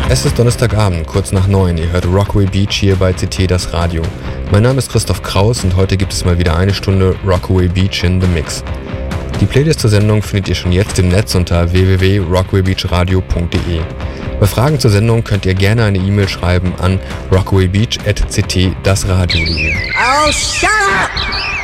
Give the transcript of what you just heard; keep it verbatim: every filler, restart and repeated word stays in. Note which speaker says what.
Speaker 1: Es ist Donnerstagabend, kurz nach neun. Ihr hört Rockaway Beach hier bei C T das Radio. Mein Name ist Christoph Kraus und heute gibt es mal wieder eine Stunde Rockaway Beach in the Mix. Die Playlist zur Sendung findet ihr schon jetzt im Netz unter w w w punkt rockaway beach radio punkt d e. Bei Fragen zur Sendung könnt ihr gerne eine E-Mail schreiben an rockawaybeach at c t das radio punkt d e.
Speaker 2: Oh, shut up!